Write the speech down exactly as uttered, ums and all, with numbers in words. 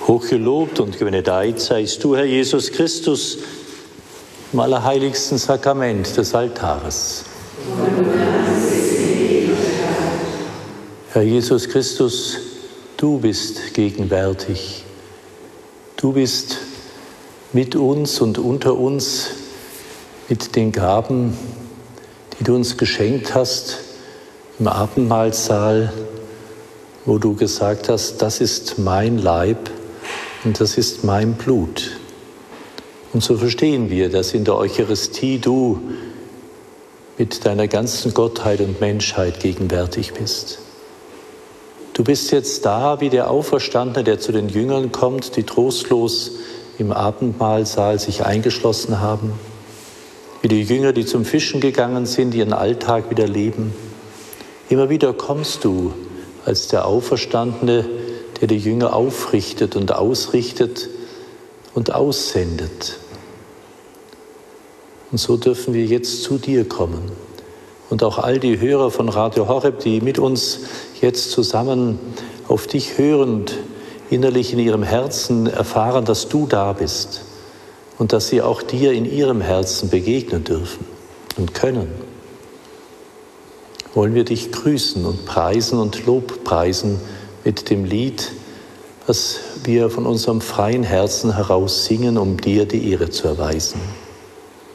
Hochgelobt und gebenedeit seist du, Herr Jesus Christus, im allerheiligsten Sakrament des Altares. Herr Jesus Christus, du bist gegenwärtig. Du bist mit uns und unter uns mit den Gaben, die du uns geschenkt hast im Abendmahlsaal, wo du gesagt hast, das ist mein Leib und das ist mein Blut. Und so verstehen wir, dass in der Eucharistie du mit deiner ganzen Gottheit und Menschheit gegenwärtig bist. Du bist jetzt da wie der Auferstandene, der zu den Jüngern kommt, die trostlos im Abendmahlsaal sich eingeschlossen haben, wie die Jünger, die zum Fischen gegangen sind, ihren Alltag wieder leben. Immer wieder kommst du als der Auferstandene, der die Jünger aufrichtet und ausrichtet und aussendet. Und so dürfen wir jetzt zu dir kommen. Und auch all die Hörer von Radio Horeb, die mit uns jetzt zusammen auf dich hörend innerlich in ihrem Herzen erfahren, dass du da bist und dass sie auch dir in ihrem Herzen begegnen dürfen und können, wollen wir dich grüßen und preisen und Lobpreisen mit dem Lied, was wir von unserem freien Herzen heraus singen, um dir die Ehre zu erweisen.